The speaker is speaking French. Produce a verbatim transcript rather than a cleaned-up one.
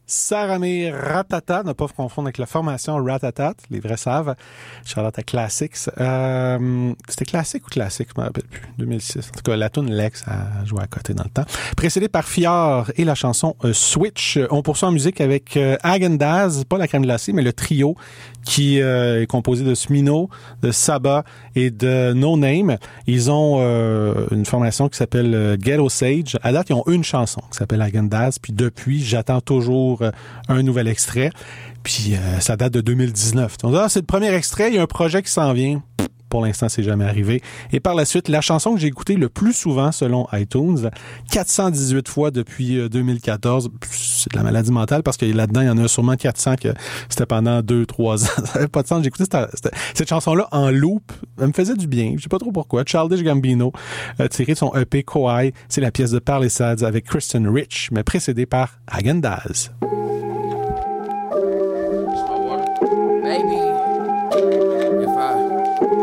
Saramé Ratata, ne pas confondre avec la formation Ratatat, les vrais savent. Charlotte à Classics. Euh, c'était classique ou classique, je me rappelle plus. deux mille six. En tout cas, la tune Lex a joué à côté dans le temps. Précédé par Fjord et la chanson euh, Switch. On poursuit en musique avec euh, Häagen-Dazs, pas la crème glacée, mais le trio qui euh, est composé de Smino, de Saba et de No Name. Ils ont euh, une formation qui s'appelle euh, Ghetto Sage. À date, ils ont une chanson qui s'appelle Häagen-Dazs. Puis depuis, j'attends toujours euh, un nouvel extrait. Puis euh, ça date de deux mille dix-neuf. Donc là, c'est le premier extrait. Il y a un projet qui s'en vient. Pour l'instant, c'est jamais arrivé. Et par la suite, la chanson que j'ai écoutée le plus souvent selon iTunes, quatre cent dix-huit fois depuis deux mille quatorze, c'est de la maladie mentale parce que là-dedans, il y en a sûrement quatre cents que c'était pendant deux trois ans. Ça n'avait pas de sens. J'ai écouté cette, cette, cette chanson-là en loop. Elle me faisait du bien. Je sais pas trop pourquoi. Childish Gambino, euh, tiré de son E P Kauai. C'est la pièce de Parley Sads avec Kristen Rich, mais précédée par Häagen-Dazs.